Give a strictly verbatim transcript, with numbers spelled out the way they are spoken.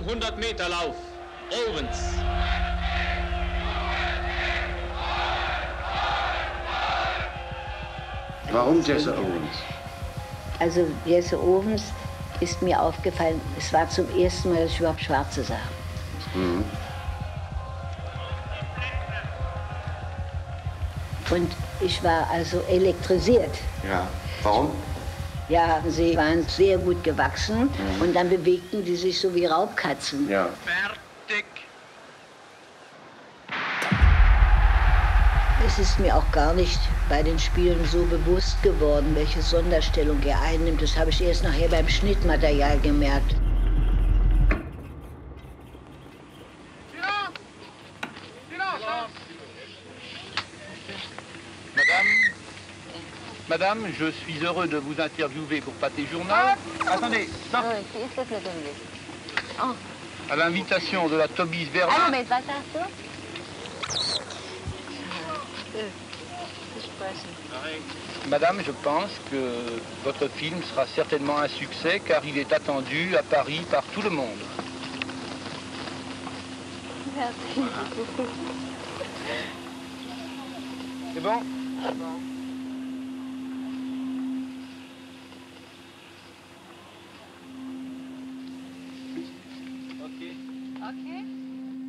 hundert Meter Lauf. Owens. Warum Jesse Owens? Also Jesse Owens ist mir aufgefallen, es war zum ersten Mal, dass ich überhaupt Schwarze sah. Mhm. Und ich war also elektrisiert. Ja, warum? Ja, sie waren sehr gut gewachsen mhm. und dann bewegten die sich so wie Raubkatzen. Ja. Fertig. Es ist mir auch gar nicht bei den Spielen so bewusst geworden, welche Sonderstellung er einnimmt. Das habe ich erst nachher beim Schnittmaterial gemerkt. Madame, je suis heureux de vous interviewer pour Pâté Journal. Ah, attendez, stop. Oh. À l'invitation de la Tobis Verma. Ah, mais was sagst du? Madame, je pense que votre film sera certainement un succès car il est attendu à Paris par tout le monde. Merci. C'est bon? C'est bon.